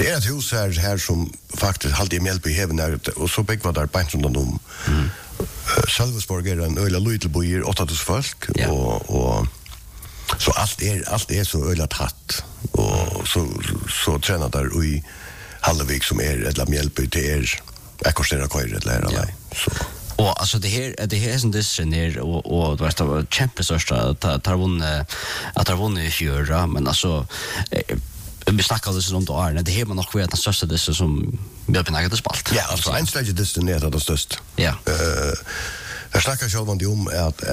Det är ett hus här som faktiskt alltid är Mjällby häven och så bäck var där på runt om. Sölvesborg är en öla Lydlebojer 8000 folk och så allt är så öla tatt och så tränar där i Hallevik som är ett Mjällby till Ekostera Köjre eller så. Och alltså det här som det är och det var kämpestörsta att har vunnit i fjärra men alltså vi snackade så om då är det här man nog vet den största det som Mjällby har spalt. Ja, alltså en stage det är det största. Ja. Jag snackar själv om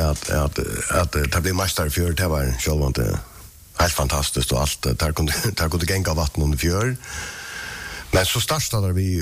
att det blir mästare för det var själv inte helt fantastiskt och allt där kunde gänga vatten under fjör. Men så startade vi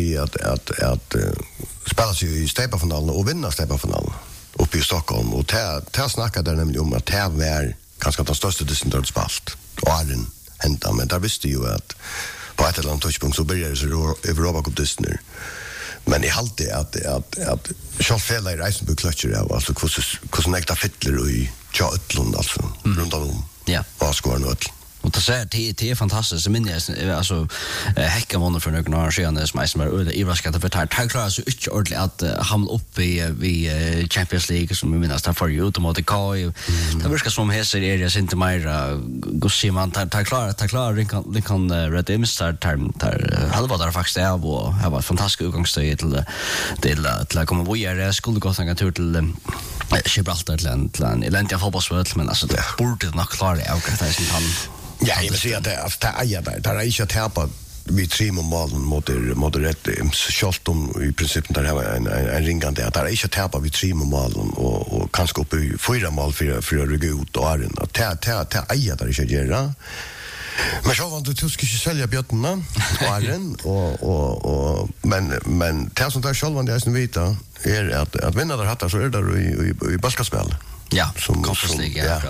att spela sig i Stepafinalen och vinna Stepafinalen uppe i Stockholm och där snackade nämligen om att det var ganska den största distansen spalt och Arden hända men där visste ju att på ett eller annat touchpunkt så började det Europa Cup distanser. Men jag alltid att självfälla i Reisenburg klötcher av alltså hur näkta fittler i Tjautlund alltså runt om. Ja. Och skåren och och det är fantastiskt. Men alltså Häcken vann för några år sedan som var överraskande för tar klarar så inte ordentligt att hamna upp i Champions League som vi minns där för ju mot KI. Det verkar som hästar är det inte mer går man tar klar kan Red Imps tar halva där faktiskt av och har varit fantastiskt utgångsstöd till att komma vidare skulle gå en tur till Gibraltar till en eländiga fotbollsvärld men alltså det borde nog klara av det som han. Ja, jag vill säga att det är inte att häpa vi 3 målen mot rätt skjult om i princip där det var en ringande att det är inte att häpa vi 3 målen och kanske upp i 4 mål för att rygga ut och Arden att det är där inte göra. Men så var det ska sälja bjötterna och Arden och men det som där själva det är som vita är att vinna där hattar så är där i basketspel. Ja, som konstliga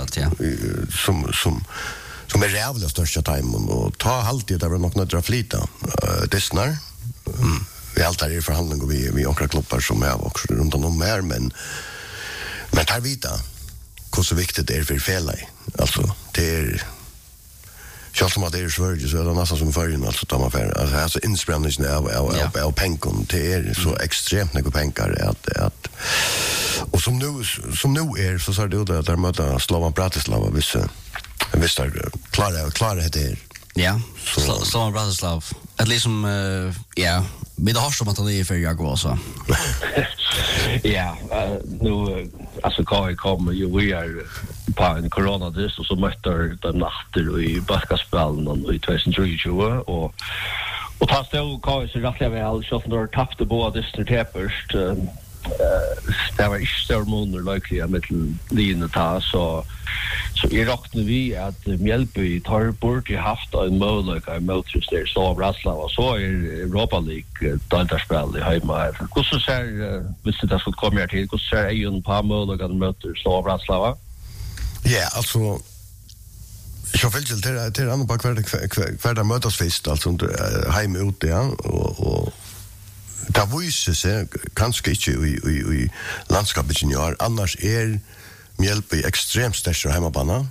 som är jävla största timen och ta alltid där var nog några flita dessnar vi allt är i förhandling och vi några klubbar som är också runt om här men tar vita hur så viktigt det är för fälla alltså det är själv som att det är svårt så är det nästan som förrän alltså tar man för alltså inspireringen av pengar det är så extremt mycket pengar att och som nu är så sa det där möta Slovan Bratislava visst är klara det. Ja, Slovan Bratislava. Att liksom ja, med det har som att det är för jag också. Ja, nu alltså KI kommer ju vi är på en coronadist och så möter de natter i basketbollen i 2023 och tas det och KI så rätt väl så när tappade båda distriktäpperst det var inte stor månader likely med linje ta så i räknar vi att Mjällby tar bort i haft en möjlighet att mötas där så Bratislava så är Europa League deltaspel i hemma. Hur så ser visst det skulle komma till hur ser är ju en par möjligheter att mötas så Bratislava? Ja, alltså jag vill till andra kvar där mötas fest alltså hemma ute ja och det visar sig kanske inte i landskapet junior annars är Mjällby extremt stark hemmabana.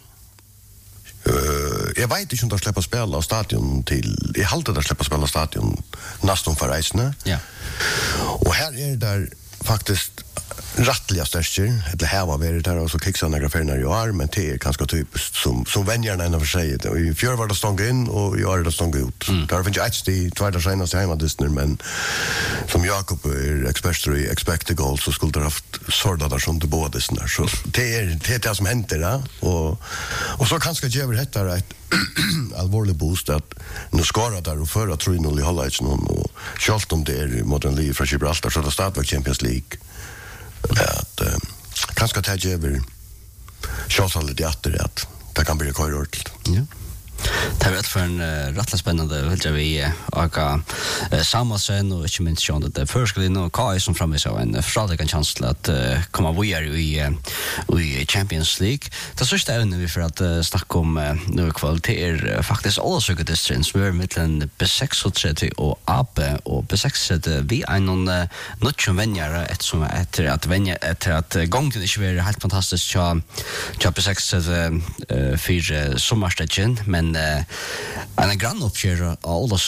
Jag vet inte om de släpper spela av stadion till jag håller att släppa spela stadion nästan för reisne. Ja. Och här är där faktiskt rättliga störster eller här var det där och så kicksar några färger i år men det är ganska typiskt som vänjarna ändå för sig i fjör var det stång in och i år det stång ut där finns ju ett steg tvärda senaste hemmadistner men som Jakob är expert i expected goals så skulle det haft sorda där som till båda distner så det är det som händer där och så kanske Jever hettar ett allvarlig boost att nu skarar där och förra 3-0 i Halleitsen och självt om det är mot en liv från Gibraltar så det startar Champions League att kanske ta över chansen att det kan bli korrekt. Ja. Det har varit för en rätt spännande vill jag vi och Samuelsen och inte minst Sean det först skulle nog KI som framme så en förståelig chans till att komma vidare i Champions League. Det sista är vi för att snacka om nu kvalitet faktiskt alltså good distance vi är mellan B6 och AP och B6 vi är någon nutchen vänjare ett som efter att gången inte var helt fantastiskt så B6 för sommarstegen men en grann uppkör alla